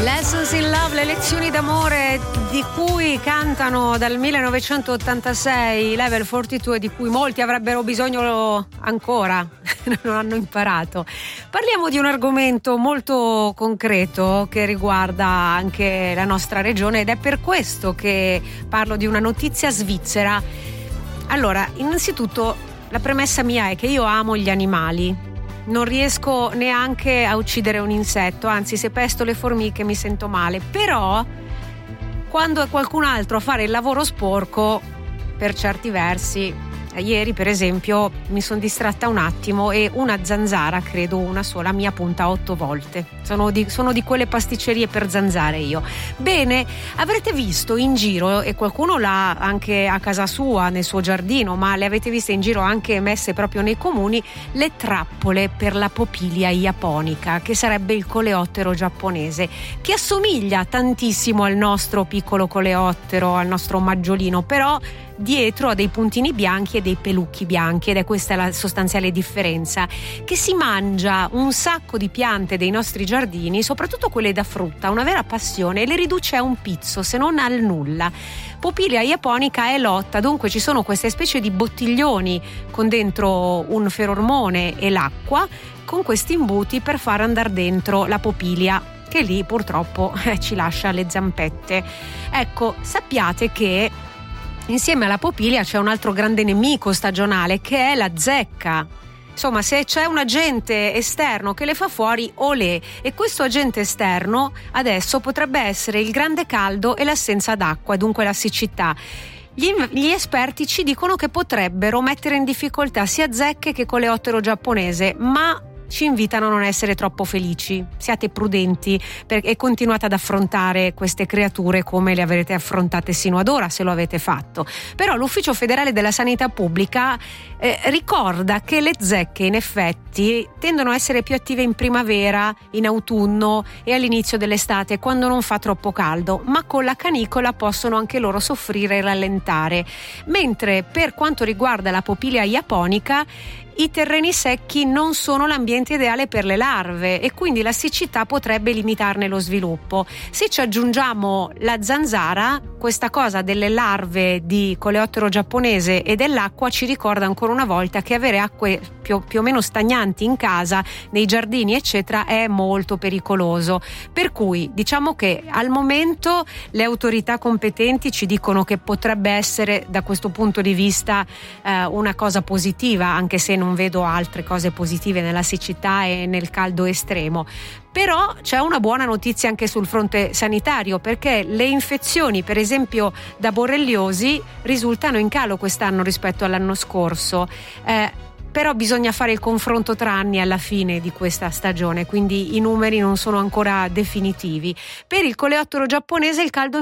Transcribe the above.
Lessons in Love, le lezioni d'amore di cui cantano dal 1986 Level 42 e di cui molti avrebbero bisogno ancora, non hanno imparato. Parliamo di un argomento molto concreto che riguarda anche la nostra regione ed è per questo che parlo di una notizia svizzera. Allora, innanzitutto la premessa mia è che io amo gli animali. Non riesco neanche a uccidere un insetto, anzi se pesto le formiche mi sento male, però quando è qualcun altro a fare il lavoro sporco, per certi versi, ieri per esempio mi sono distratta un attimo e una zanzara, credo una sola, mi ha punta 8 volte. Sono di quelle pasticcerie per zanzare io. Bene, avrete visto in giro, e qualcuno l'ha anche a casa sua, nel suo giardino, ma le avete viste in giro anche messe proprio nei comuni, le trappole per la Popilia japonica, che sarebbe il coleottero giapponese, che assomiglia tantissimo al nostro piccolo coleottero, al nostro maggiolino, però dietro ha dei puntini bianchi e dei pelucchi bianchi, ed è questa la sostanziale differenza, che si mangia un sacco di piante dei nostri giardini, soprattutto quelle da frutta, una vera passione, e le riduce a un pizzo, se non al nulla. Popilia japonica è lotta, dunque ci sono queste specie di bottiglioni con dentro un ferormone e l'acqua, con questi imbuti per far andare dentro la popilia, che lì purtroppo ci lascia le zampette. Ecco, sappiate che insieme alla popilia c'è un altro grande nemico stagionale, che è la zecca. Insomma, se c'è un agente esterno che le fa fuori, olè. E questo agente esterno adesso potrebbe essere il grande caldo e l'assenza d'acqua, dunque la siccità. Gli esperti ci dicono che potrebbero mettere in difficoltà sia zecche che coleottero giapponese, ma ci invitano a non essere troppo felici. Siate prudenti e continuate ad affrontare queste creature come le avrete affrontate sino ad ora, se lo avete fatto. Però l'Ufficio Federale della Sanità Pubblica ricorda che le zecche in effetti tendono a essere più attive in primavera, in autunno e all'inizio dell'estate, quando non fa troppo caldo, ma con la canicola possono anche loro soffrire e rallentare. Mentre per quanto riguarda la Popilia japonica, i terreni secchi non sono l'ambiente ideale per le larve e quindi la siccità potrebbe limitarne lo sviluppo. Se ci aggiungiamo la zanzara, questa cosa delle larve di coleottero giapponese e dell'acqua ci ricorda ancora una volta che avere acque più o meno stagnanti in casa, nei giardini eccetera, è molto pericoloso. Per cui diciamo che al momento le autorità competenti ci dicono che potrebbe essere da questo punto di vista una cosa positiva, anche se non vedo altre cose positive nella siccità e nel caldo estremo. Però c'è una buona notizia anche sul fronte sanitario, perché le infezioni, per esempio da borreliosi, risultano in calo quest'anno rispetto all'anno scorso. Però bisogna fare il confronto tra anni alla fine di questa stagione, quindi i numeri non sono ancora definitivi. Per il coleottero giapponese il caldo